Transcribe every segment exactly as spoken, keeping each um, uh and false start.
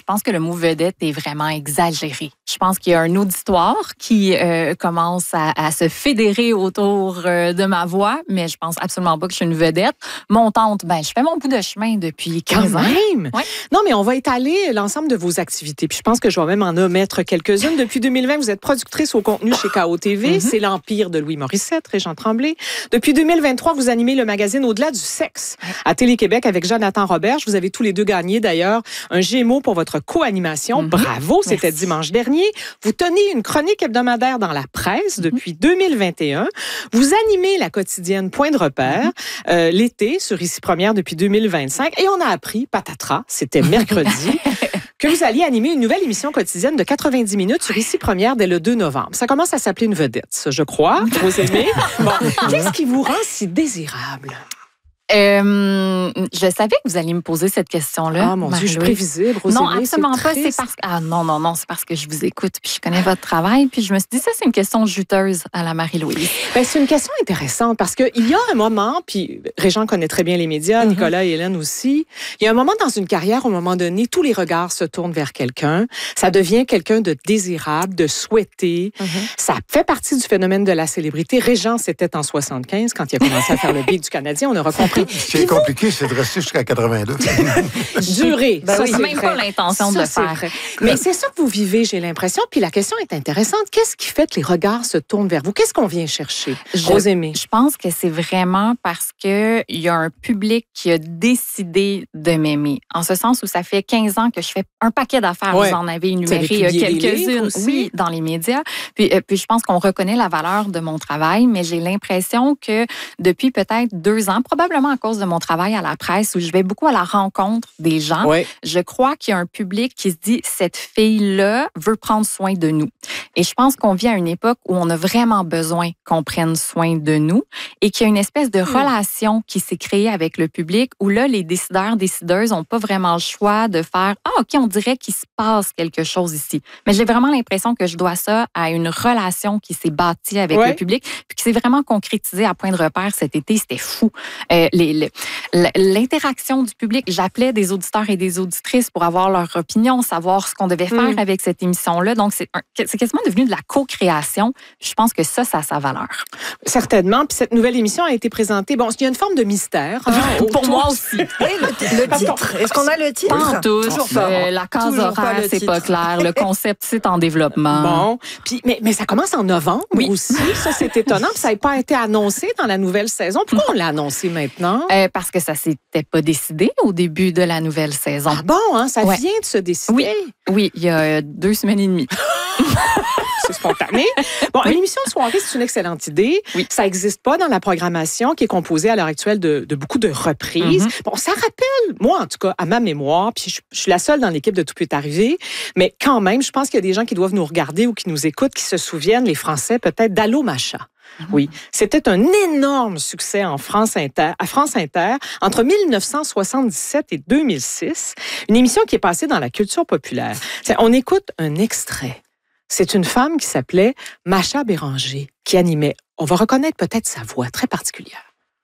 pense que le mot vedette est vraiment exagéré. Je pense qu'il y a un auditoire qui euh, commence à, à se fédérer autour euh, de ma voix, mais je pense absolument pas que je suis une vedette. Montante, ben je fais mon bout de chemin depuis quinze ans. Quand même! Ouais. Non, mais on va étaler l'ensemble de vos activités. Puis je pense que je vais même en omettre quelques-unes. Depuis deux mille vingt, vous êtes productrice au contenu chez K O T V. Mm-hmm. C'est l'empire de Louis Morissette, Régent Tremblay. Depuis deux mille vingt-trois, vous animez le magazine Au-delà du sexe à Télé-Québec avec Jonathan Roberge. Vous avez tous les deux gagné d'ailleurs un Gémeaux pour votre co-animation. Mm-hmm. Bravo, c'était Merci. Dimanche dernier. Vous tenez une chronique hebdomadaire dans la presse depuis mm-hmm. deux mille vingt et un. Vous animez la quotidienne Point de repère mm-hmm. euh, l'été sur Ici Première depuis deux mille vingt-cinq. Et on a appris, patatras, c'était mercredi, que vous alliez animer une nouvelle émission quotidienne de quatre-vingt-dix minutes sur Ici Première dès le deux novembre. Ça commence à s'appeler une vedette, je crois. Vous aimez? Bon, qu'est-ce qui vous rend si désirable? Euh, je savais que vous alliez me poser cette question-là. Ah, mon Dieu, je suis prévisible, Rosémie. Non, absolument c'est pas. C'est parce que... Ah non, non, non, c'est parce que je vous écoute puis je connais votre travail. Puis je me suis dit, ça, c'est une question juteuse à la Marie-Louise. Bien, c'est une question intéressante parce qu'il y a un moment, puis Régent connaît très bien les médias, mm-hmm. Nicolas et Hélène aussi, il y a un moment dans une carrière, au moment donné, tous les regards se tournent vers quelqu'un. Ça devient quelqu'un de désirable, de souhaité. Mm-hmm. Ça fait partie du phénomène de la célébrité. Régent, c'était en soixante-quinze, quand il a commencé à faire le beat du Canadien. On aura compris. Ce qui est compliqué, c'est de rester jusqu'à quatre-vingt-deux. Durer. Ben ça, oui, c'est même vrai. pas l'intention ça, de le faire. Vrai. Mais c'est ça que vous vivez, j'ai l'impression. Puis la question est intéressante. Qu'est-ce qui fait que les regards se tournent vers vous? Qu'est-ce qu'on vient chercher? Rosémie. Je pense que c'est vraiment parce qu'il y a un public qui a décidé de m'aimer. En ce sens où ça fait quinze ans que je fais un paquet d'affaires. Ouais. Vous en avez énuméré quelques-unes. Oui, dans les médias. Puis, euh, puis je pense qu'on reconnaît la valeur de mon travail, mais j'ai l'impression que depuis peut-être deux ans, probablement à cause de mon travail à la presse, où je vais beaucoup à la rencontre des gens, ouais. je crois qu'il y a un public qui se dit, cette fille-là veut prendre soin de nous. Et je pense qu'on vit à une époque où on a vraiment besoin qu'on prenne soin de nous et qu'il y a une espèce de mmh. relation qui s'est créée avec le public où là, les décideurs, décideuses n'ont pas vraiment le choix de faire « Ah, OK, on dirait qu'il se passe quelque chose ici. » Mais j'ai vraiment l'impression que je dois ça à une relation qui s'est bâtie avec ouais. le public puis qui s'est vraiment concrétisée à Point de repère cet été. C'était fou. Euh, les, les, L'interaction du public, j'appelais des auditeurs et des auditrices pour avoir leur opinion, savoir ce qu'on devait faire mmh. avec cette émission-là. Donc, c'est, un, c'est quasiment devenu de la co-création. Je pense que ça, ça a sa valeur. Certainement. Puis cette nouvelle émission a été présentée. Bon, il y a une forme de mystère. Hein, pour moi aussi. Oui, le, le titre. Est-ce qu'on a le titre? Pas en tout. Toujours pas. Euh, la case Toujours horaire, c'est pas clair. Le concept, c'est en développement. Bon. Puis, mais, mais ça commence en novembre oui. aussi. Ça, c'est étonnant. Puis ça n'a pas été annoncé dans la nouvelle saison. Pourquoi on l'a annoncé maintenant? Euh, parce que ça s'était pas décidé au début de la nouvelle saison. Ah bon, hein? Ça ouais. vient de se décider? Oui, oui, il y a deux semaines et demie. C'est spontané. Bon, oui. Une émission de soirée, c'est une excellente idée. Oui. Ça n'existe pas dans la programmation qui est composée à l'heure actuelle de, de beaucoup de reprises. Mm-hmm. Bon, ça rappelle, moi en tout cas, à ma mémoire, puis je, je suis la seule dans l'équipe de Tout peut arriver, mais quand même, je pense qu'il y a des gens qui doivent nous regarder ou qui nous écoutent, qui se souviennent, les Français peut-être, d'Allô Macha. Mm-hmm. Oui, c'était un énorme succès en France Inter, à France Inter entre dix-neuf cent soixante-dix-sept et deux mille six, une émission qui est passée dans la culture populaire. On écoute un extrait. C'est une femme qui s'appelait Macha Béranger, qui animait. On va reconnaître peut-être sa voix très particulière.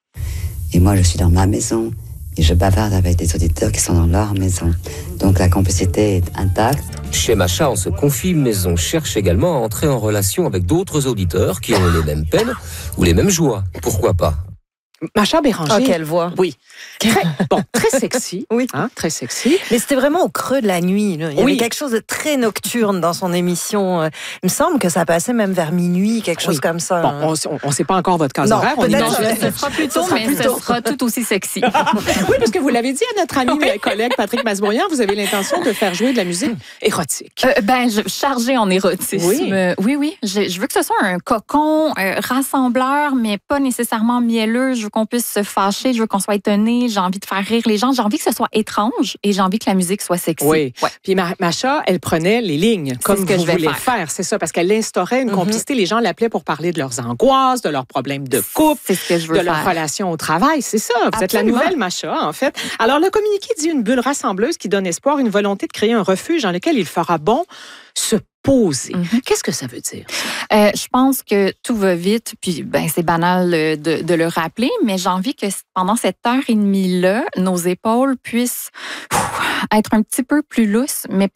Et moi, je suis dans ma maison et je bavarde avec des auditeurs qui sont dans leur maison. Donc la complicité est intacte. Chez Macha, on se confie, mais on cherche également à entrer en relation avec d'autres auditeurs qui ont les mêmes peines ou les mêmes joies. Pourquoi pas? Macha Béranger. Oh, quelle voix. Oui. Très, bon, très sexy. Oui. Hein, très sexy. Mais c'était vraiment au creux de la nuit. Là. Il y oui. avait quelque chose de très nocturne dans son émission. Il me semble que ça passait même vers minuit, quelque chose oui. comme ça. Bon, on ne sait pas encore votre case horaire. On non, ce sera plus tôt, mais ce sera tout aussi sexy. Oui, parce que vous l'avez dit à notre ami et collègue Patrick Masbourian, vous avez l'intention de faire jouer de la musique érotique. Euh, ben, je, chargée en érotisme. Oui, euh, oui. oui. Je, je veux que ce soit un cocon euh, rassembleur, mais pas nécessairement mielleux. Je veux qu'on puisse se fâcher, je veux qu'on soit étonné, j'ai envie de faire rire les gens, j'ai envie que ce soit étrange et j'ai envie que la musique soit sexy. Oui. Ouais. Puis Macha, elle prenait les lignes comme ce que vous je vais voulez faire. faire. C'est ça, parce qu'elle instaurait une mm-hmm. complicité. Les gens l'appelaient pour parler de leurs angoisses, de leurs problèmes de couple, c'est ce que je veux de faire. leur relation au travail. C'est ça. Vous Absolument. Êtes la nouvelle Macha, en fait. Alors, le communiqué dit une bulle rassembleuse qui donne espoir, une volonté de créer un refuge dans lequel il fera bon se poser. Mm-hmm. Qu'est-ce que ça veut dire? Euh, je pense que tout va vite, puis ben, c'est banal de, de le rappeler, mais j'ai envie que pendant cette heure et demie-là, nos épaules puissent pff, être un petit peu plus lousses, mais